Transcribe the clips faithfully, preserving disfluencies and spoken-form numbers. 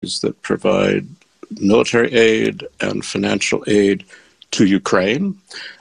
countries that provide military aid and financial aid to Ukraine.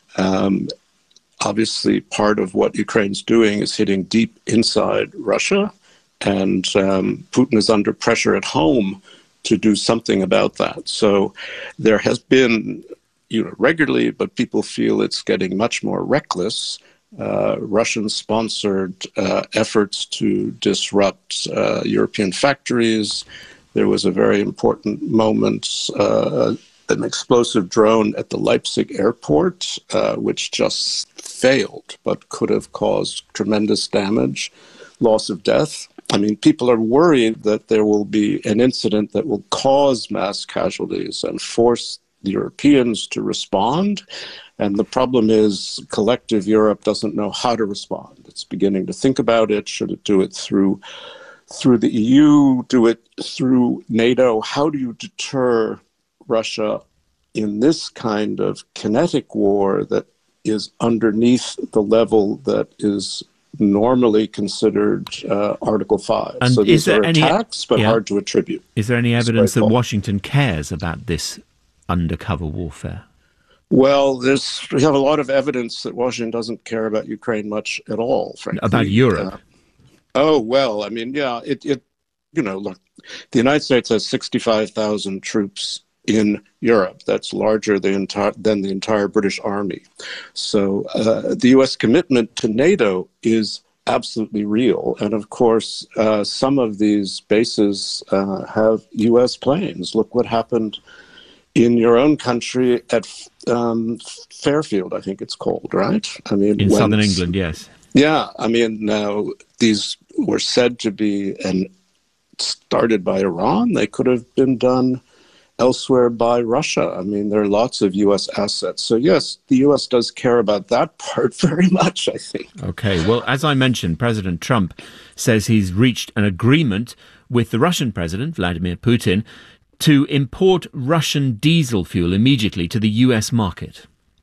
Um, obviously, part of what Ukraine's doing is hitting deep inside Russia, and um, Putin is under pressure at home to do something about that. So there has been, you know, regularly, but people feel it's getting much more reckless, uh, Russian-sponsored uh, efforts to disrupt uh, European factories. There was a very important moment, uh, an explosive drone at the Leipzig airport, uh, which just failed, but could have caused tremendous damage, loss of death. I mean, people are worried that there will be an incident that will cause mass casualties and force the Europeans to respond. And the problem is collective Europe doesn't know how to respond. It's beginning to think about it. Should it do it through through the E U, do it through NATO? How do you deter Russia in this kind of kinetic war that is underneath the level that is normally considered uh, Article five? And so these is there are any, attacks, but yeah. hard to attribute. Is there any evidence that Washington cares about this undercover warfare? Well, there's we have a lot of evidence that Washington doesn't care about Ukraine much at all, frankly. About Europe? Uh, oh, well, I mean, yeah, it, it, you know, look, the United States has sixty-five thousand troops in Europe. That's larger than the entire, than the entire British Army. So uh, the U S commitment to NATO is absolutely real. And of course, uh, some of these bases uh, have U S planes. Look what happened in your own country at um, Fairfield, I think it's called, right? I mean, in southern England, yes. Yeah, I mean, now these were said to be and started by Iran. They could have been done elsewhere by Russia. I mean, there are lots of U S assets. So yes, the U S does care about that part very much, I think. Okay, well, as I mentioned, President Trump says he's reached an agreement with the Russian president, Vladimir Putin, to import Russian diesel fuel immediately to the U S market.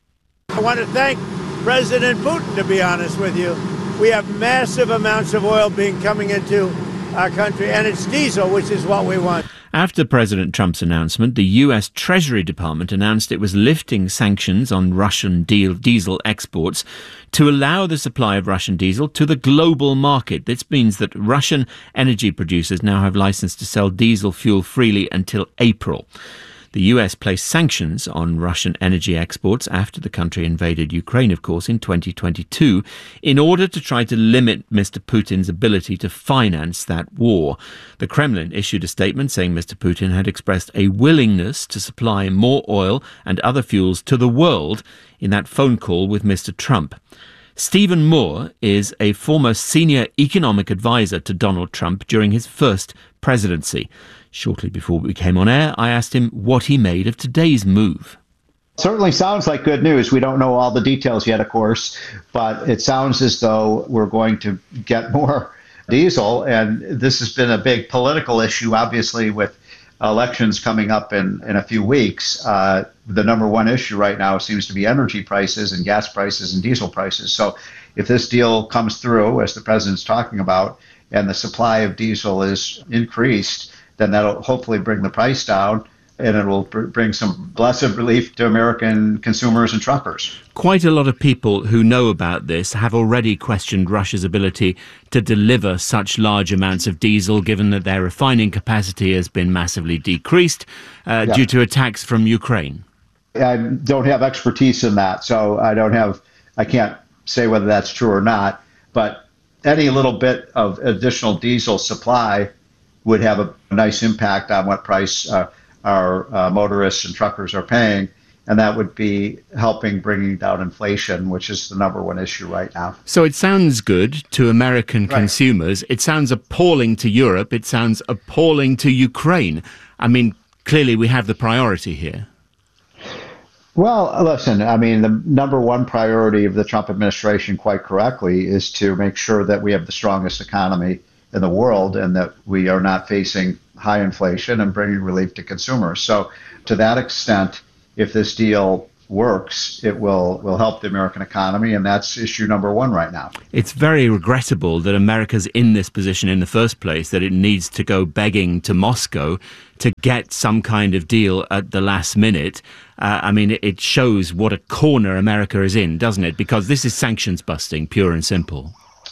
I want to thank President Putin, to be honest with you. We have massive amounts of oil being coming into our country, and it's diesel, which is what we want. After President Trump's announcement, the U S Treasury Department announced it was lifting sanctions on Russian diesel exports to allow the supply of Russian diesel to the global market. This means that Russian energy producers now have license to sell diesel fuel freely until April. The U S placed sanctions on Russian energy exports after the country invaded Ukraine, of course, in twenty twenty-two, in order to try to limit Mister Putin's ability to finance that war. The Kremlin issued a statement saying Mister Putin had expressed a willingness to supply more oil and other fuels to the world in that phone call with Mister Trump. Stephen Moore is a former senior economic advisor to Donald Trump during his first presidency. Shortly before we came on air, I asked him what he made of today's move. Certainly sounds like good news. We don't know all the details yet, of course, but it sounds as though we're going to get more diesel. And this has been a big political issue, obviously, with elections coming up in, in a few weeks. Uh, the number one issue right now seems to be energy prices and gas prices and diesel prices. So if this deal comes through, as the president's talking about, and the supply of diesel is increased, then that'll hopefully bring the price down, and it will br- bring some blessed relief to American consumers and truckers. Quite a lot of people who know about this have already questioned Russia's ability to deliver such large amounts of diesel, given that their refining capacity has been massively decreased uh, yeah. due to attacks from Ukraine. I don't have expertise in that, so I don't have, I can't say whether that's true or not, but any little bit of additional diesel supply would have a nice impact on what price uh, our uh, motorists and truckers are paying, and that would be helping bringing down inflation, which is the number one issue right now. So it sounds good to American right. consumers. It sounds appalling to Europe. It sounds appalling to Ukraine. I mean, clearly we have the priority here. Well, listen, I mean, the number one priority of the Trump administration, quite correctly, is to make sure that we have the strongest economy in the world and that we are not facing high inflation and bringing relief to consumers. So to that extent, if this deal works, it will, will help the American economy, and that's issue number one right now. It's very regrettable that America's in this position in the first place, that it needs to go begging to Moscow to get some kind of deal at the last minute. Uh, I mean, it shows what a corner America is in, doesn't it? Because this is sanctions busting, pure and simple.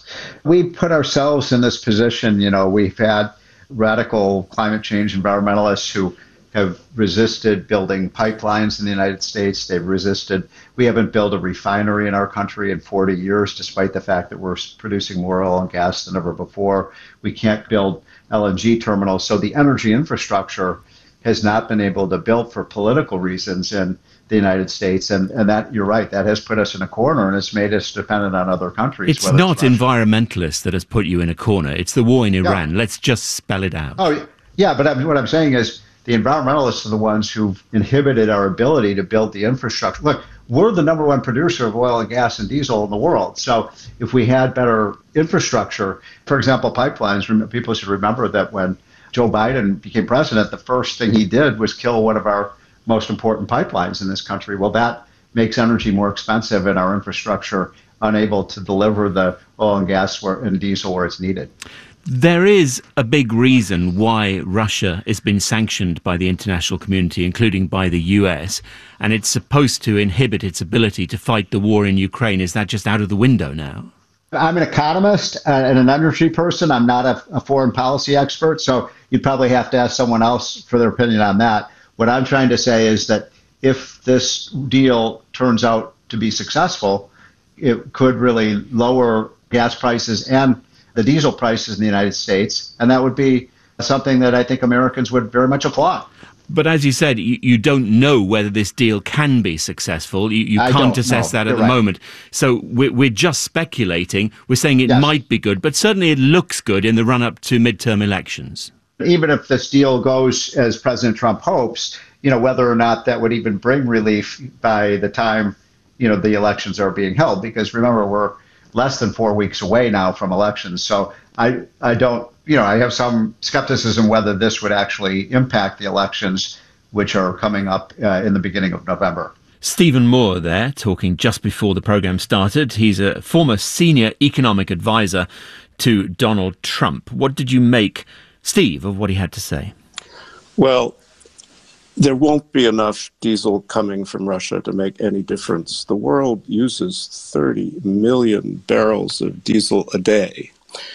We put ourselves in this position. You know, we've had radical climate change environmentalists who have resisted building pipelines in the United States. They've resisted, we haven't built a refinery in our country in forty years, despite the fact that we're producing more oil and gas than ever before. We can't build L N G terminals. So the energy infrastructure has not been able to build for political reasons in the United States. And, and that, you're right, that has put us in a corner and it's made us dependent on other countries. It's not it's environmentalists that has put you in a corner. It's the war in Iran. Yeah. Let's just spell it out. Oh, yeah, but I mean, what I'm saying is, the environmentalists are the ones who've inhibited our ability to build the infrastructure. Look, we're the number one producer of oil and gas and diesel in the world. So if we had better infrastructure, for example, pipelines, people should remember that when Joe Biden became president, the first thing he did was kill one of our most important pipelines in this country. Well, that makes energy more expensive and our infrastructure unable to deliver the oil and gas where, and diesel where it's needed. There is a big reason why Russia has been sanctioned by the international community, including by the U S, and it's supposed to inhibit its ability to fight the war in Ukraine. Is that just out of the window now? I'm an economist and an energy person. I'm not a, a foreign policy expert, so you'd probably have to ask someone else for their opinion on that. What I'm trying to say is that if this deal turns out to be successful, it could really lower gas prices and the diesel prices in the United States, and that would be something that I think Americans would very much applaud. But as you said, you, you don't know whether this deal can be successful. You, you can't assess no, that at the right. moment. So we're, we're just speculating. We're saying it yes. might be good, but certainly it looks good in the run-up to midterm elections. Even if this deal goes as President Trump hopes, you know, whether or not that would even bring relief by the time, you know, the elections are being held. Because remember, we're less than four weeks away now from elections. So I, I don't, you know, I have some skepticism whether this would actually impact the elections, which are coming up uh, in the beginning of November. Stephen Moore there, talking just before the programme started. He's a former senior economic advisor to Donald Trump. What did you make, Steve, of what he had to say? Well, there won't be enough diesel coming from Russia to make any difference. The world uses thirty million barrels of diesel a day.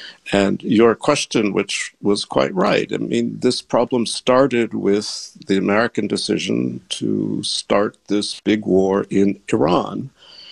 And your question, which was quite right, I mean, this problem started with the American decision to start this big war in Iran.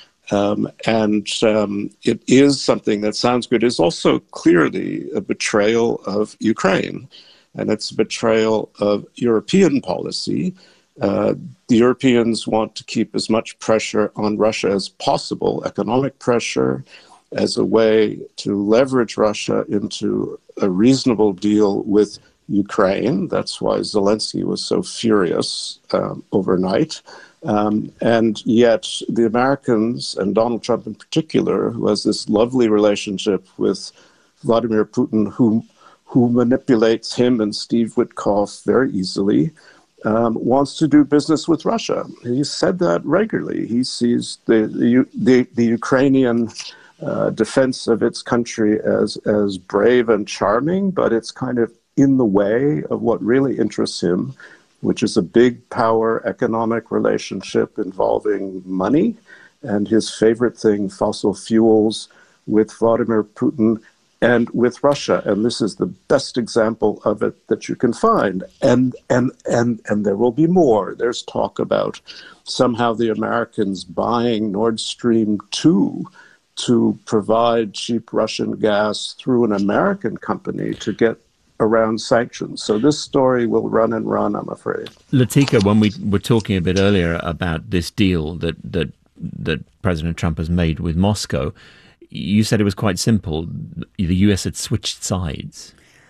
Um, and um, it is something that sounds good. It's also clearly a betrayal of Ukraine. And it's a betrayal of European policy. Uh, the Europeans want to keep as much pressure on Russia as possible, economic pressure, as a way to leverage Russia into a reasonable deal with Ukraine. That's why Zelensky was so furious um, overnight. Um, and yet the Americans, and Donald Trump in particular, who has this lovely relationship with Vladimir Putin, who who manipulates him and Steve Witkoff very easily, um, wants to do business with Russia. He's said that regularly. He sees the the, the, the Ukrainian uh, defense of its country as, as brave and charming, but it's kind of in the way of what really interests him, which is a big power economic relationship involving money, and his favorite thing, fossil fuels, with Vladimir Putin and with Russia. And this is the best example of it that you can find. And and and and there will be more. There's talk about somehow the Americans buying Nord Stream two to provide cheap Russian gas through an American company to get around sanctions. So this story will run and run, I'm afraid. Latika, when we were talking a bit earlier about this deal that that that President Trump has made with Moscow, you said it was quite simple. The U S had switched sides.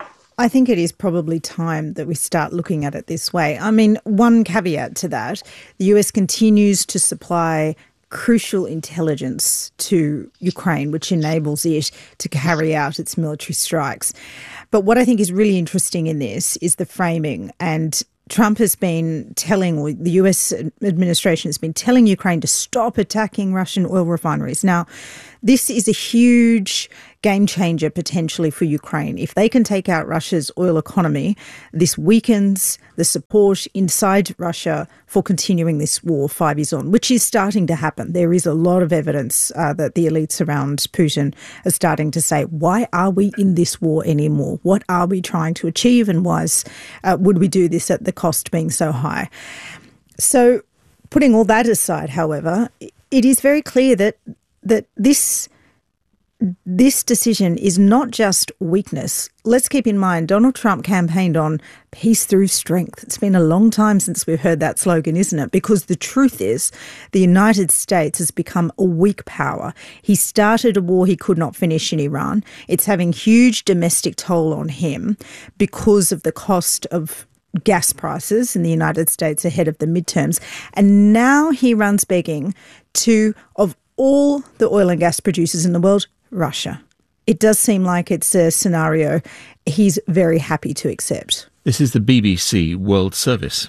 I think it is probably time that we start looking at it this way. I mean, one caveat to that, the U S continues to supply crucial intelligence to Ukraine, which enables it to carry out its military strikes. But what I think is really interesting in this is the framing. And Trump has been telling, or the U S administration has been telling Ukraine to stop attacking Russian oil refineries. Now, this is a huge game changer potentially for Ukraine. If they can take out Russia's oil economy, this weakens the support inside Russia for continuing this war five years on, which is starting to happen. There is a lot of evidence uh, that the elites around Putin are starting to say, why are we in this war anymore? What are we trying to achieve, and why is, uh, would we do this at the cost being so high? So putting all that aside, however, it is very clear that that this this decision is not just weakness. Let's keep in mind, Donald Trump campaigned on peace through strength. It's been a long time since we've heard that slogan, isn't it? Because the truth is, the United States has become a weak power. He started a war he could not finish in Iran. It's having huge domestic toll on him because of the cost of gas prices in the United States ahead of the midterms. And now he runs begging to, of all the oil and gas producers in the world, Russia. It does seem like it's a scenario he's very happy to accept. This is the B B C World Service.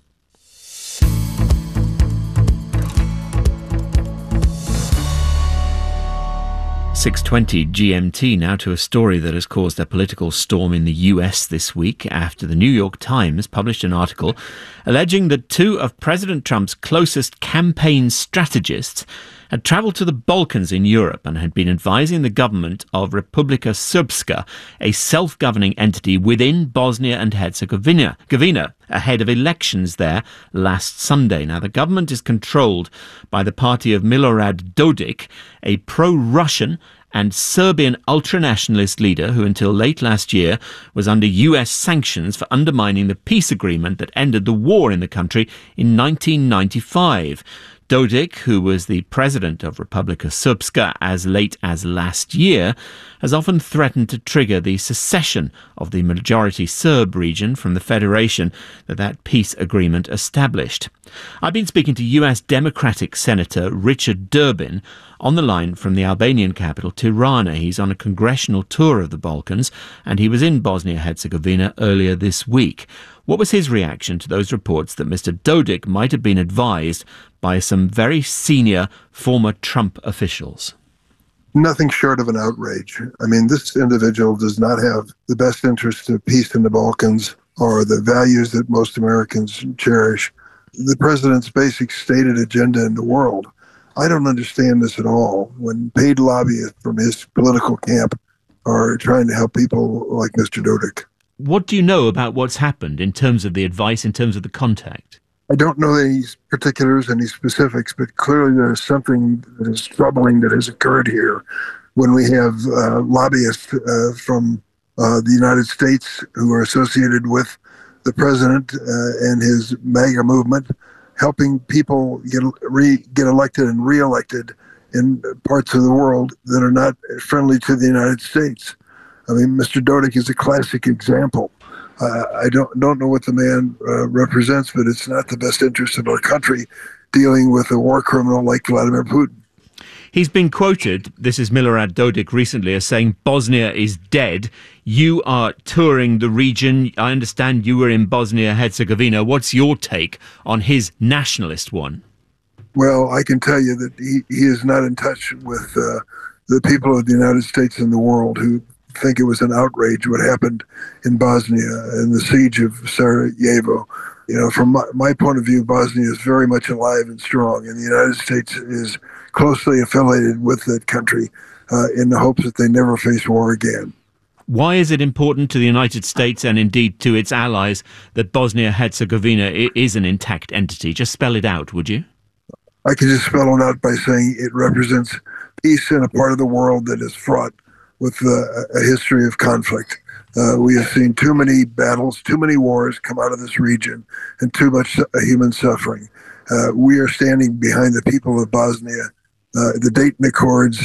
six twenty G M T now to a story that has caused a political storm in the U S this week after the New York Times published an article alleging that two of President Trump's closest campaign strategists had travelled to the Balkans in Europe and had been advising the government of Republika Srpska, a self-governing entity within Bosnia and Herzegovina, ahead of elections there last Sunday. Now, the government is controlled by the party of Milorad Dodik, a pro-Russian and Serbian ultranationalist leader who until late last year was under U S sanctions for undermining the peace agreement that ended the war in the country in nineteen ninety-five. Dodik, who was the president of Republika Srpska as late as last year, has often threatened to trigger the secession of the majority Serb region from the federation that that peace agreement established. I've been speaking to U S Democratic Senator Richard Durbin on the line from the Albanian capital, Tirana. He's on a congressional tour of the Balkans, and he was in Bosnia-Herzegovina earlier this week. What was his reaction to those reports that Mister Dodik might have been advised by some very senior former Trump officials? Nothing short of an outrage. I mean, this individual does not have the best interest of peace in the Balkans or the values that most Americans cherish. The president's basic stated agenda in the world. I don't understand this at all. When paid lobbyists from his political camp are trying to help people like Mister Dodik. What do you know about what's happened in terms of the advice, in terms of the contact? I don't know any particulars, any specifics, but clearly there's something that is troubling that has occurred here when we have uh, lobbyists uh, from uh, the United States who are associated with the president uh, and his MAGA movement, helping people get re, get elected and reelected in parts of the world that are not friendly to the United States. I mean, Mister Dodik is a classic example. Uh, I don't don't know what the man uh, represents, but it's not the best interest of our country dealing with a war criminal like Vladimir Putin. He's been quoted, this is Milorad Dodik recently, as saying Bosnia is dead. You are touring the region. I understand you were in Bosnia-Herzegovina. What's your take on his nationalist one? Well, I can tell you that he, he is not in touch with uh, the people of the United States and the world who think it was an outrage what happened in Bosnia and the siege of Sarajevo. You know, from my, my point of view, Bosnia is very much alive and strong, and the United States is closely affiliated with that country uh, in the hopes that they never face war again. Why is it important to the United States and indeed to its allies that Bosnia-Herzegovina is an intact entity? Just spell it out, would you? I can just spell it out by saying it represents peace in a part of the world that is fraught with uh, a history of conflict. Uh, we have seen too many battles, too many wars come out of this region, and too much uh, human suffering. Uh, we are standing behind the people of Bosnia. Uh, the Dayton Accords,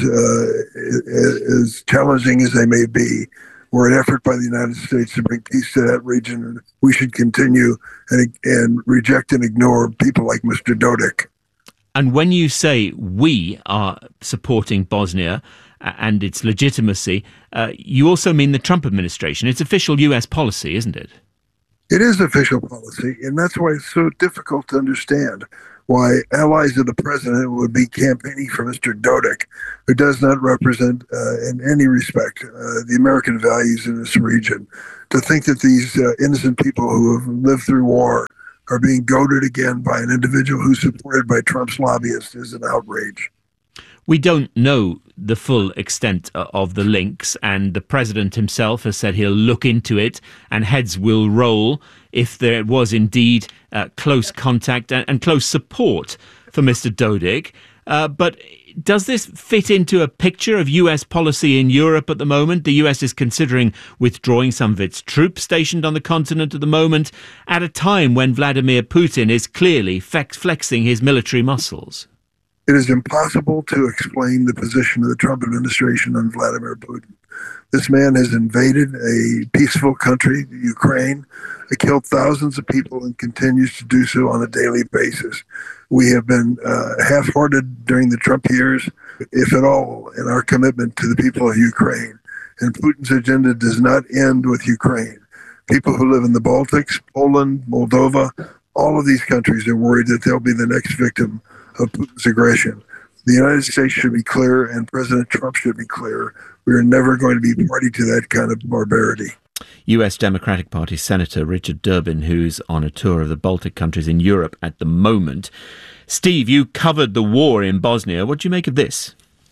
uh, as challenging as they may be, were an effort by the United States to bring peace to that region. And we should continue and, and reject and ignore people like Mister Dodik. And when you say we are supporting Bosnia and its legitimacy, uh, you also mean the Trump administration. It's official U S policy, isn't it? It is official policy, and that's why it's so difficult to understand why allies of the president would be campaigning for Mister Dodik, who does not represent uh, in any respect uh, the American values in this region. To think that these uh, innocent people who have lived through war are being goaded again by an individual who's supported by Trump's lobbyists is an outrage. We don't know the full extent of the links, and the president himself has said he'll look into it and heads will roll if there was indeed uh, close contact and, and close support for Mister Dodik. Uh, but does this fit into a picture of U S policy in Europe at the moment? The U S is considering withdrawing some of its troops stationed on the continent at the moment, at a time when Vladimir Putin is clearly flex- flexing his military muscles. It is impossible to explain the position of the Trump administration on Vladimir Putin. This man has invaded a peaceful country, Ukraine, killed thousands of people and continues to do so on a daily basis. We have been uh, half-hearted during the Trump years, if at all, in our commitment to the people of Ukraine. And Putin's agenda does not end with Ukraine. People who live in the Baltics, Poland, Moldova, all of these countries are worried that they'll be the next victim of Putin's aggression. The United States should be clear, and President Trump should be clear. We are never going to be party to that kind of barbarity. U S Democratic Party Senator Richard Durbin, who's on a tour of the Baltic countries in Europe at the moment. Steve, you covered the war in Bosnia. What do you make of this?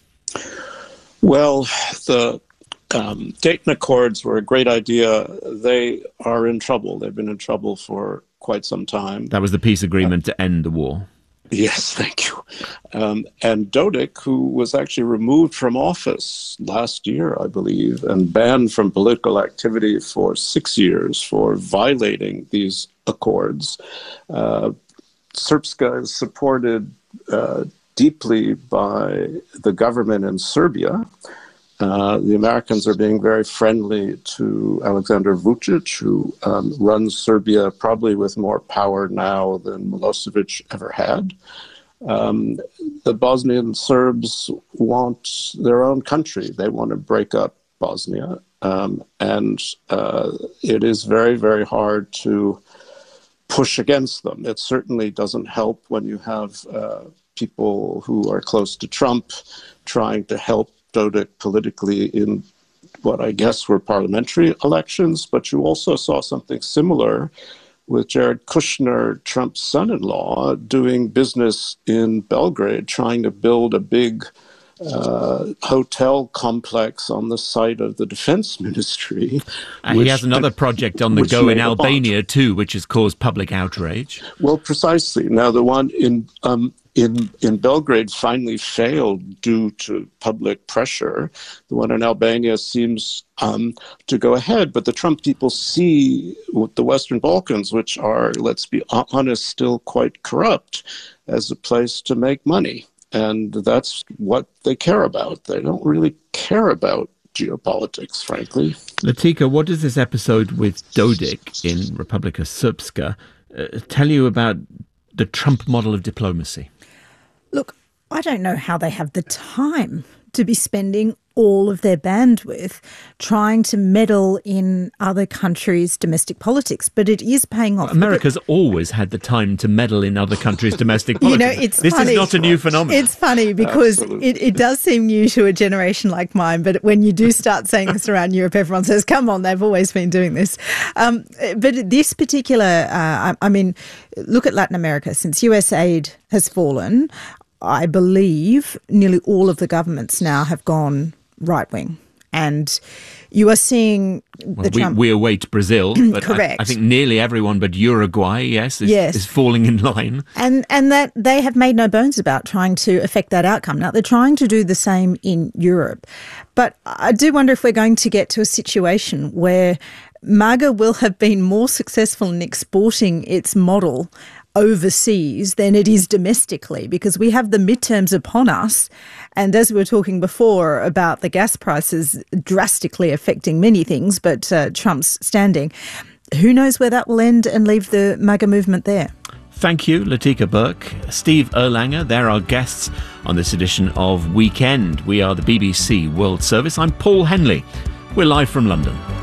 Well, the um, Dayton Accords were a great idea. They are in trouble. They've been in trouble for quite some time. That was the peace agreement uh, to end the war. Yes, thank you. Um, and Dodik, who was actually removed from office last year, I believe, and banned from political activity for six years for violating these accords. Uh, Srpska is supported uh, deeply by the government in Serbia. Uh, the Americans are being very friendly to Alexander Vučić, who um, runs Serbia probably with more power now than Milosevic ever had. Um, the Bosnian Serbs want their own country. They want to break up Bosnia. Um, and uh, it is very, very hard to push against them. It certainly doesn't help when you have uh, people who are close to Trump trying to help Dodik politically in what I guess were parliamentary elections, but you also saw something similar with Jared Kushner, Trump's son-in-law, doing business in Belgrade, trying to build a big uh, hotel complex on the site of the defense ministry. And he has another project on the go in Albania too, which has caused public outrage. Well, precisely. Now, the one in um, in in Belgrade finally failed due to public pressure. The one in Albania seems um, to go ahead, but the Trump people see the Western Balkans, which are, let's be honest, still quite corrupt, as a place to make money. And that's what they care about. They don't really care about geopolitics, frankly. Latika, what does this episode with Dodik in Republika Srpska uh, tell you about the Trump model of diplomacy? Look, I don't know how they have the time to be spending all of their bandwidth trying to meddle in other countries' domestic politics, but it is paying off. America's always had the time to meddle in other countries' domestic politics. You know, it's this funny. is not a new phenomenon. It's funny because it, it does seem new to a generation like mine, but when you do start saying this around Europe, everyone says, come on, they've always been doing this. Um, but this particular, uh, I, I mean, look at Latin America. Since U S aid has fallen, I believe nearly all of the governments now have gone right-wing. And you are seeing the well, we, Trump... we await Brazil, but Correct. I, I think nearly everyone but Uruguay, yes, is, yes. is falling in line. And and that they have made no bones about trying to affect that outcome. Now, they're trying to do the same in Europe. But I do wonder if we're going to get to a situation where MAGA will have been more successful in exporting its model overseas than it is domestically, because we have the midterms upon us. And as we were talking before about the gas prices drastically affecting many things, but uh, Trump's standing, who knows where that will end and leave the MAGA movement there. Thank you, Latika Burke. Steve Erlanger, they're our guests on this edition of Weekend. We are the B B C World Service. I'm Paul Henley. We're live from London.